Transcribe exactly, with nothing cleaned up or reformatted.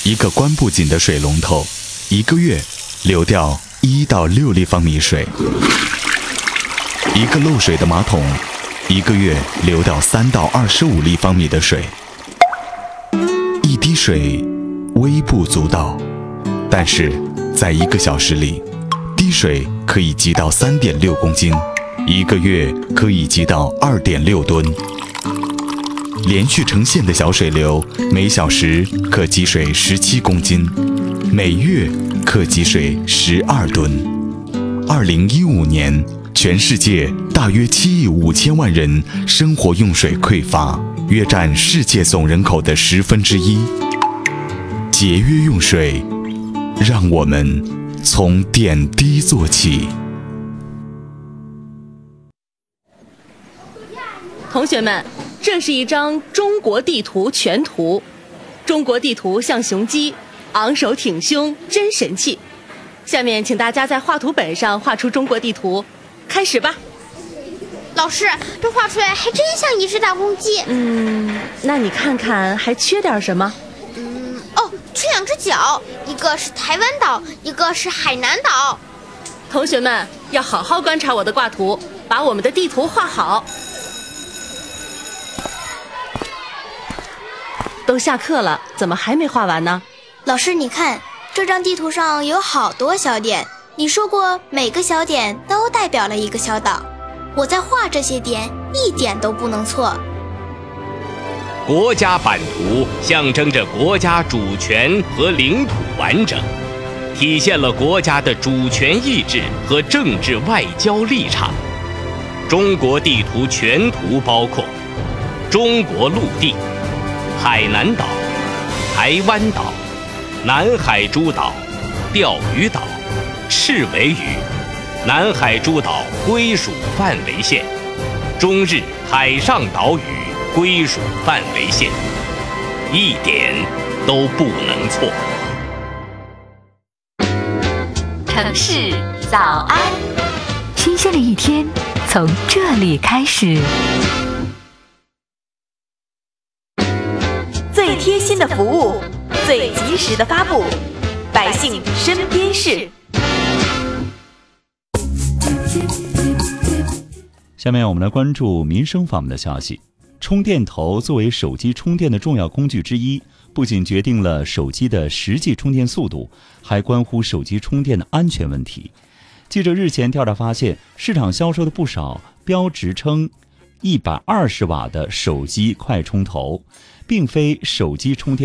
一个关不紧的水龙头，一个月流掉一到六立方米水；一个漏水的马桶，一个月流掉三到二十五立方米的水。一滴水微不足道，但是在一个小时里，滴水可以积到三点六公斤，一个月可以积到二点六吨。连续成线的小水流，每小时可积水十七公斤，每月可积水十二吨。二零一五年，全世界大约七亿五千万人生活用水匮乏，约占世界总人口的十分之一。节约用水，让我们从点滴做起。 同学们，这是一张中国地图全图。中国地图像雄鸡，昂首挺胸，真神气。下面请大家在画图本上画出中国地图，开始吧。 老师，这画出来还真像一只大公鸡。 嗯，那你看看还缺点什么？ 嗯，哦，缺两只脚，一个是台湾岛，一个是海南岛。 同学们要好好观察我的挂图，把我们的地图画好。都下课了，怎么还没画完呢？ 老师，你看，这张地图上有好多小点，你说过每个小点都代表了一个小岛，我在画这些点一点都不能错。 国家版图象征着国家主权和领土完整，体现了国家的主权意志和政治外交立场。中国地图全图包括中国陆地、海南岛、台湾岛、南海诸岛、钓鱼岛、赤尾屿、南海诸岛归属范围线、中日海上岛屿归属范围线，一点都不能错。 城市早安，新鲜的一天从这里开始。 最贴心的服务，最及时的发布，百姓身边事。 下面我们来关注民生方面的消息。充电头作为手机充电的重要工具之一，不仅决定了手机的实际充电速度，还关乎手机充电的安全问题。记者日前调查发现，市场销售的不少标值称一百二十瓦的手机快充头，并非手机充电